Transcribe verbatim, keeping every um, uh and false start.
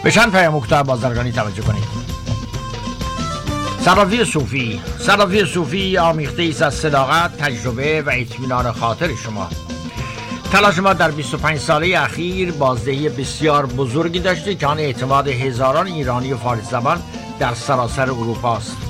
به چند پیام مختار بازرگانی توجه کنید. صرافی صوفی صرافی صوفی آمیخته ایست از صداقت، تجربه و اطمینان خاطر شما. تلاش ما در بیست و پنج ساله اخیر بازدهی بسیار بزرگی داشته که آن اعتماد هزاران ایرانی و فارسی زبان در سراسر اروپا است.